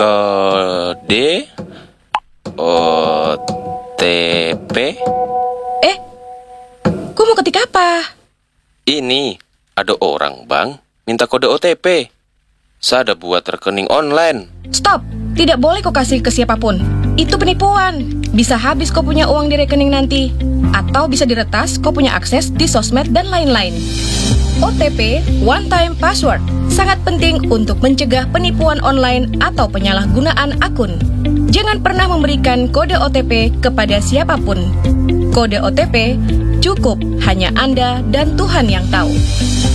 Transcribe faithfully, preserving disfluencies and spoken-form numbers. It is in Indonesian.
Eh, D O T P. Eh, kau mau ketik apa? Ini ada orang, Bang, minta kode O T P. Saya ada buat rekening online. Stop, tidak boleh kau kasih ke siapapun. Itu penipuan. Bisa habis kau punya uang di rekening nanti. Atau bisa diretas kau punya akses di sosmed dan lain-lain. O T P, one time password, sangat penting untuk mencegah penipuan online atau penyalahgunaan akun. Jangan pernah memberikan kode O T P kepada siapapun. Kode O T P cukup hanya Anda dan Tuhan yang tahu.